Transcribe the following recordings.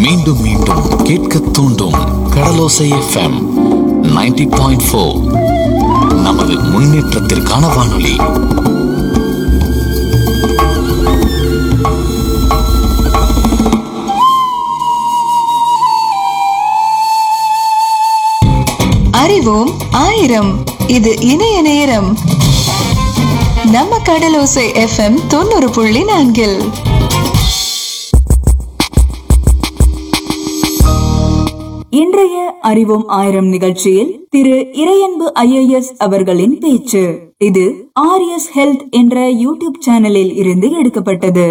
மீண்டும் மீண்டும் கேட்க தூண்டும் கடலோசை எஃப்எம் 90.4. நமது முன்னேற்றத்திற்கான வானொலி. அறிவோம் ஆயிரம். இது இணைய நேரம். நம்ம கடலோசை எஃப்எம் 90.4. இன்றைய அறிவோம் ஆயிரம் நிகழ்ச்சியில் திரு இறையன்பு IAS அவர்களின் பேச்சு. இது RS ஹெல்த் என்ற யூடியூப் சேனலில் இருந்து எடுக்கப்பட்டது.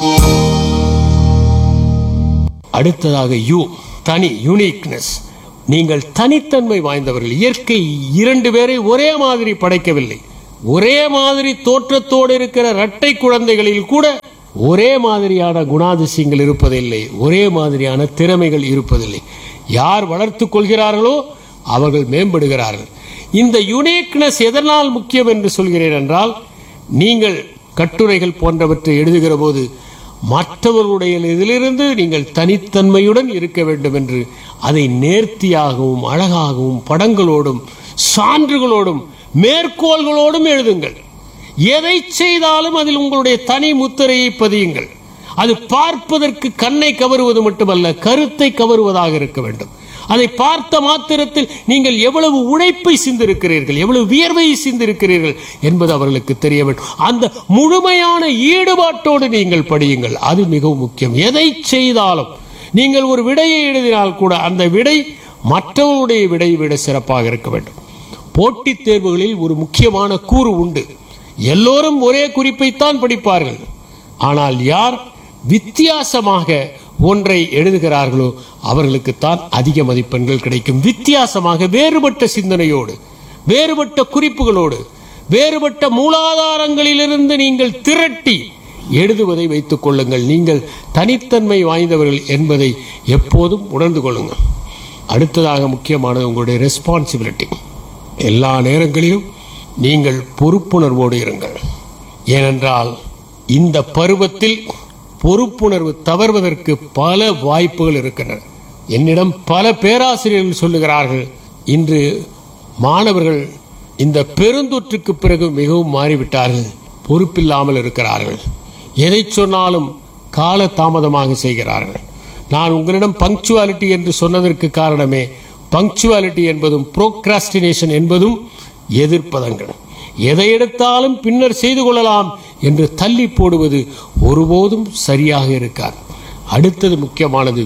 அடுத்ததாக தனி யூனிக்னஸ். நீங்கள் தனித்தன்மை வாய்ந்தவர்கள். இயற்கை இரண்டு பேரை ஒரே மாதிரி படைக்கவில்லை. ஒரே மாதிரி தோற்றத்தோடு இருக்கிற இரட்டை குழந்தைகளில் கூட ஒரே மாதிரியான குணாதிசயங்கள் இருப்பதில்லை, ஒரே மாதிரியான திறமைகள் இருப்பதில்லை. யார் வளர்த்துக் கொள்கிறார்களோ அவர்கள் மேம்படுகிறார்கள். இந்த யூனிக்னஸ் எதனால் முக்கியம் என்று சொல்கிறேன் என்றால், நீங்கள் கட்டுரைகள் போன்றவற்றை எழுதுகிற போது மற்றவர்களுடைய இதிலிருந்து நீங்கள் தனித்தன்மையுடன் இருக்க வேண்டும் என்று அதை நேர்த்தியாகவும் அழகாகவும் படங்களோடும் சான்றுகளோடும் மேற்கோள்களோடும் எழுதுங்கள். எதை செய்தாலும் அதில் உங்களுடைய தனி முத்திரையை பதியுங்கள். அது பார்ப்பதற்கு கண்ணை கவருவது மட்டுமல்ல, கருத்தை கவருவதாக இருக்க வேண்டும். அதை பார்த்த மாத்திரத்தில் நீங்கள் எவ்வளவு உழைப்பை சிந்திருக்கிறீர்கள், எவ்வளவு வியர்வையை சிந்திருக்கிறீர்கள் என்பது அவர்களுக்கு தெரிய வேண்டும். அந்த முழுமையான ஈடுபாட்டோடு நீங்கள் படியுங்கள். அது மிகவும் முக்கியம். எதை செய்தாலும் நீங்கள் ஒரு விடையை எழுதினால் கூட அந்த விடை மற்றவருடைய விடையை விட சிறப்பாக இருக்க வேண்டும். போட்டித் தேர்வுகளில் ஒரு முக்கியமான கூறு உண்டு. எல்லோரும் ஒரே குறிப்பைத்தான் படிப்பார்கள். ஆனால் யார் வித்தியாசமாக ஒன்றை எழுதுகிறார்களோ அவர்களுக்குத்தான் அதிக மதிப்பெண்கள் கிடைக்கும். வித்தியாசமாக வேறுபட்ட சிந்தனையோடு, வேறுபட்ட குறிப்புகளோடு, வேறுபட்ட மூலாதாரங்களிலிருந்து நீங்கள் திரட்டி எழுதுவதை வைத்துக் கொள்ளுங்கள். நீங்கள் தனித்தன்மை வாய்ந்தவர்கள் என்பதை எப்போதும் உணர்ந்து கொள்ளுங்கள். அடுத்ததாக முக்கியமானது உங்களுடைய ரெஸ்பான்சிபிலிட்டி. எல்லா நேரங்களிலும் நீங்கள் பொறுப்புணர்வோடு இருங்கள். ஏனென்றால் இந்த பருவத்தில் பொறுப்புணர்வு தவறுவதற்கு பல வாய்ப்புகள் இருக்கின்றன. என்னிடம் பல பேராசிரியர்கள் சொல்லுகிறார்கள், இன்று மாணவர்கள் இந்த பெருந்தொற்றுக்கு பிறகு மிகவும் மாறிவிட்டார்கள், பொறுப்பில்லாமல் இருக்கிறார்கள், எதை சொன்னாலும் கால தாமதமாக செய்கிறார்கள். நான் உங்களிடம் பங்க்சுவாலிட்டி என்று சொன்னதற்கு காரணமே, பங்க்சுவாலிட்டி என்பதும் ப்ரோக்ராஸ்டினேஷன் என்பதும் எதிர்ப்பதங்கள். எதை எடுத்தாலும் பின்னர் செய்து கொள்ளலாம் என்று தள்ளி போடுவது ஒருபோதும் சரியாக இருக்காது. அடுத்தது முக்கியமானது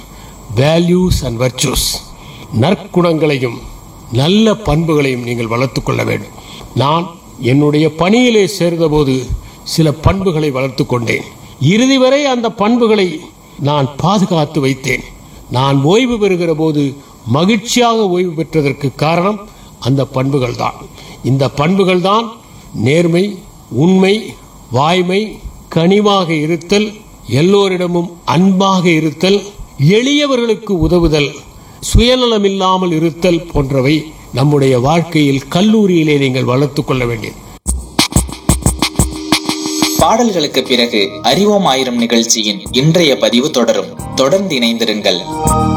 வேல்யூஸ் அண்ட் வர்ச்சூஸ். நற்குணங்களையும் நல்ல பண்புகளையும் நீங்கள் வளர்த்துக் கொள்ள வேண்டும். நான் என்னுடைய பணியிலே சேர்ந்தபோது சில பண்புகளை வளர்த்து கொண்டேன். இறுதி வரை அந்த பண்புகளை நான் பாதுகாத்து வைத்தேன். நான் ஓய்வு பெறுகிற போது மகிழ்ச்சியாக ஓய்வு பெற்றதற்கு காரணம் அந்த பண்புகள் தான். இந்த பண்புகள் தான் நேர்மை, உண்மை, வாய்மை, கனிவாக இருத்தல், எல்லோரிடமும் அன்பாக இருத்தல், எளியவர்களுக்கு உதவுதல், சுயநலமில்லாமல் இருத்தல் போன்றவை நம்முடைய வாழ்க்கையில் கல்லூரியிலே நீங்கள் வளர்த்துக் கொள்ள வேண்டியது. பாடல்களுக்கு பிறகு அறிவோம் ஆயிரம் நிகழ்ச்சியின் இன்றைய பதிவு தொடரும். தொடர்ந்து இணைந்திருங்கள்.